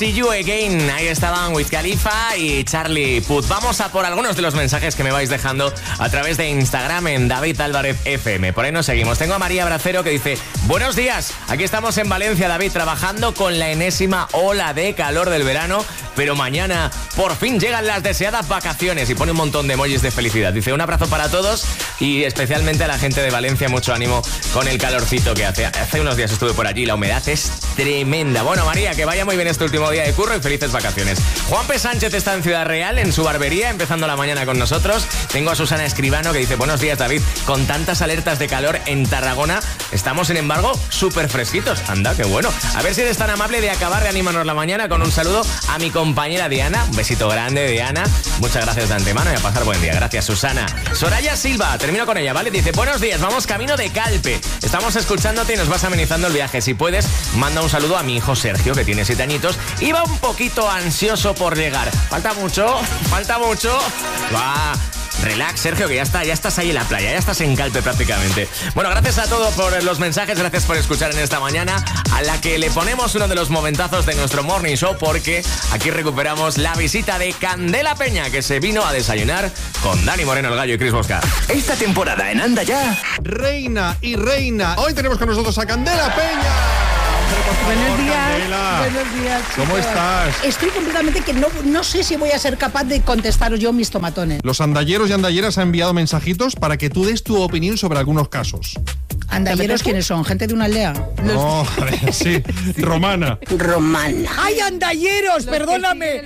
See You Again, ahí estaban Wiz Khalifa y Charlie Puth. Vamos a por algunos de los mensajes que me vais dejando a través de Instagram en David Álvarez FM. Por ahí nos seguimos. Tengo a María Bracero que dice: buenos días, aquí estamos en Valencia, David, trabajando con la enésima ola de calor del verano, pero mañana por fin llegan las deseadas vacaciones, y pone un montón de emojis de felicidad. Dice: un abrazo para todos y especialmente a la gente de Valencia, mucho ánimo con el calorcito que hace. Hace unos días estuve por allí, la humedad es tremenda. Bueno, María, que vaya muy bien este último día de curro y felices vacaciones. Juan P. Sánchez está en Ciudad Real, en su barbería, empezando la mañana con nosotros. Tengo a Susana Escribano que dice: buenos días, David, con tantas alertas de calor en Tarragona, estamos sin embargo súper fresquitos. Anda, qué bueno. A ver si eres tan amable de acabar de animarnos la mañana con un saludo a mi compañera Diana. Un besito grande, Diana. Muchas gracias de antemano y a pasar buen día. Gracias, Susana. Soraya Silva, termino con ella, ¿vale? Dice: buenos días, vamos camino de Calpe. Estamos escuchándote y nos vas amenizando el viaje. Si puedes, manda un saludo a mi hijo Sergio, que tiene 7 añitos y va un poquito ansioso por llegar. Falta mucho. Va. Relax, Sergio, que ya estás ahí en la playa, ya estás en Calpe prácticamente. Bueno, gracias a todos por los mensajes, gracias por escuchar en esta mañana, a la que le ponemos uno de los momentazos de nuestro Morning Show, porque aquí recuperamos la visita de Candela Peña, que se vino a desayunar con Dani Moreno, el Gallo, y Chris Bosca. Esta temporada en Anda Ya, reina y reina. Hoy tenemos con nosotros a Candela Peña. Buenos días. Candela. Buenos días, chicos. ¿Cómo estás? Estoy completamente que no sé si voy a ser capaz de contestaros yo mis tomatones. Los andalleros y andalleras han enviado mensajitos para que tú des tu opinión sobre algunos casos. ¿Andalleros quiénes son? ¿Gente de una aldea? No, sí, romana. ¡Ay, andalleros! Perdóname.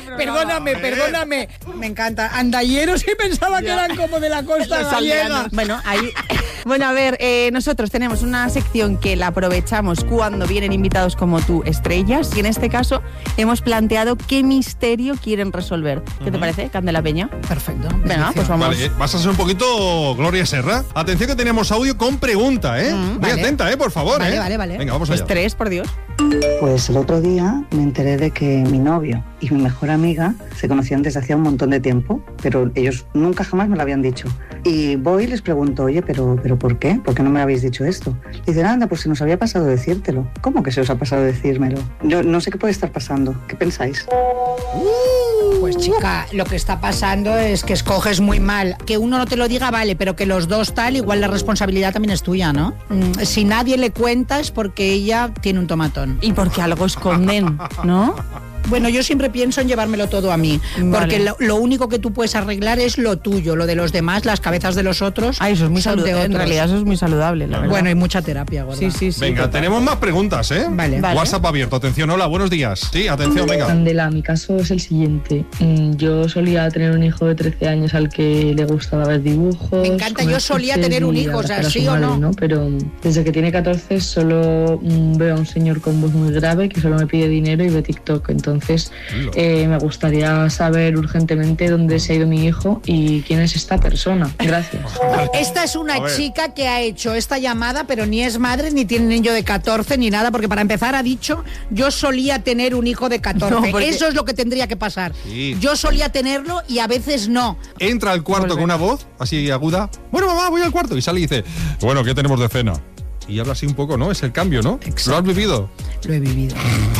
Me encanta. Andalleros, y pensaba que eran como de la costa gallega. Bueno, ahí... Bueno, a ver, nosotros tenemos una sección que la aprovechamos cuando vienen invitados como tú, estrellas, y en este caso hemos planteado qué misterio quieren resolver. ¿Qué te parece, Candela Peña? Perfecto. Venga, pues vamos. Vale, vas a ser un poquito Gloria Serra. Atención que tenemos audio con pregunta, ¿eh? Muy vale. atenta, por favor, Vale. Venga, vamos allá. Estrés, por Dios. Pues el otro día me enteré de que mi novio y mi mejor amiga se conocían desde hacía un montón de tiempo, pero ellos nunca jamás me lo habían dicho. Y voy y les pregunto: oye, ¿pero por qué? ¿Por qué no me habéis dicho esto? Dicen: anda, pues se nos había pasado decírtelo. ¿Cómo que se os ha pasado decírmelo? Yo no sé qué puede estar pasando. ¿Qué pensáis? Pues chica, lo que está pasando es que escoges muy mal. Que uno no te lo diga, vale, pero que los dos tal, igual la responsabilidad también es tuya, ¿no? Si nadie le cuenta es porque ella tiene un tomatón. Y porque algo esconden, ¿no? Bueno, yo siempre pienso en llevármelo todo a mí, porque lo único que tú puedes arreglar es lo tuyo, lo de los demás, las cabezas de los otros. Ay, eso es muy saludable. En realidad eso es muy saludable, la verdad. Bueno, hay mucha terapia, gorda. Sí. Venga, total. tenemos más preguntas, ¿eh? Vale. WhatsApp abierto, atención, hola, buenos días. Sí, atención, venga. Candela, mi caso es el siguiente. Yo solía tener un hijo de 13 años al que le gustaba ver dibujos. Me encanta, yo solía tener un hijo, o sea, sí o no. Pero desde que tiene 14 solo veo a un señor con voz muy grave que solo me pide dinero y ve TikTok. Entonces me gustaría saber urgentemente dónde se ha ido mi hijo y quién es esta persona. Gracias. Esta es una chica que ha hecho esta llamada, pero ni es madre, ni tiene niño de 14, ni nada, porque para empezar ha dicho: yo solía tener un hijo de 14. No, porque... Eso es lo que tendría que pasar. Sí. Yo solía tenerlo y a veces no. Entra al cuarto con una voz así aguda: bueno, mamá, voy al cuarto. Y sale y dice: bueno, ¿qué tenemos de cena? Y habla así un poco, ¿no? Es el cambio, ¿no? Exacto. ¿Lo has vivido? Lo he vivido.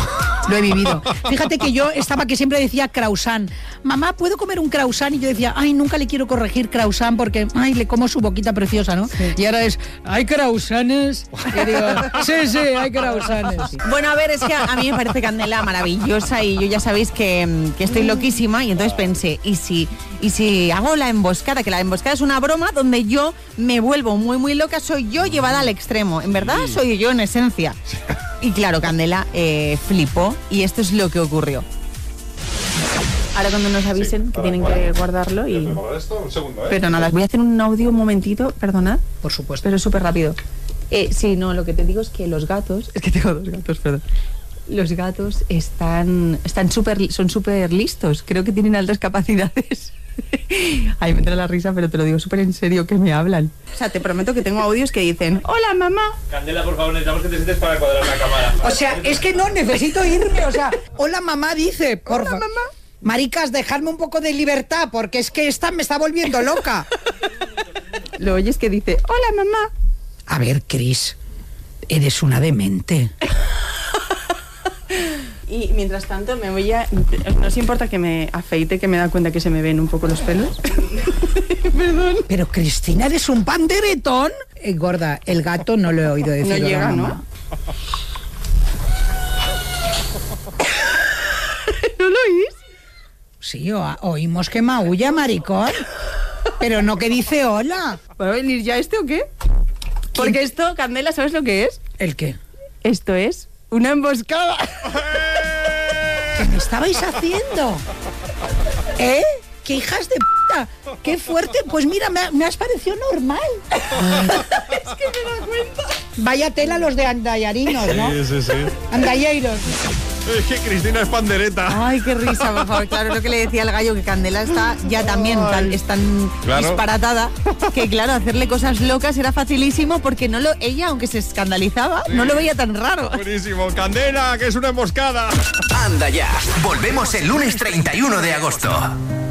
Fíjate que yo estaba que siempre decía croissant. Mamá, ¿puedo comer un croissant? Y yo decía: ay, nunca le quiero corregir croissant porque, ay, le como su boquita preciosa, ¿no? Sí. Y ahora es: ¿hay croissants? Y digo: sí, hay croissants. Bueno, a ver, es que a mí me parece Candela maravillosa y yo ya sabéis que estoy loquísima, y entonces pensé, ¿y si hago la emboscada? Que la emboscada es una broma donde yo me vuelvo muy, muy loca, soy yo llevada al extremo. En verdad, soy yo en esencia. Y claro, Candela flipó y esto es lo que ocurrió. Ahora cuando nos avisen que tienen que guardarlo y... Un segundo, Pero nada, voy a hacer un audio un momentito, perdonad. Por supuesto. Pero súper rápido. Sí, no, lo que te digo es que los gatos... Es que tengo 2 gatos, perdón. Los gatos son súper listos. Creo que tienen altas capacidades. Ay, me entra la risa, pero te lo digo súper en serio, que me hablan. O sea, te prometo que tengo audios que dicen: hola, mamá. Candela, por favor, necesitamos que te sientes para cuadrar la cámara. O sea, es que no, necesito irme. O sea, hola, mamá, dice. Hola, mamá. Maricas, dejadme un poco de libertad, porque es que esta me está volviendo loca. Lo oyes que dice: hola, mamá. A ver, Cris, eres una demente. Y mientras tanto me voy a... ¿No os importa que me afeite, que me da cuenta que se me ven un poco los pelos? Perdón. Pero Cristina, ¿eres un panderetón? Gorda, el gato no lo he oído decir. No llega, mamá. ¿no? ¿No lo oís? Sí, oímos que maulla, maricón. Pero no que dice hola. ¿Va a venir ya este o qué? Porque esto, Candela, ¿sabes lo que es? ¿El qué? Esto es una emboscada. ¿Qué me estabais haciendo? ¿Eh? ¡Qué hijas de puta! ¡Qué fuerte! Pues mira, me has parecido normal. Es que me da cuenta. Vaya tela los de andayarinos, ¿no? Sí. Andalleiros. Es que Cristina es pandereta. Ay, qué risa, por favor. Claro, lo que le decía al gallo, que Candela está ya también es tan Claro. disparatada, que claro, hacerle cosas locas era facilísimo porque ella, aunque se escandalizaba, no lo veía tan raro. Buenísimo. Candela, que es una emboscada. Anda ya. Volvemos el lunes 31 de agosto.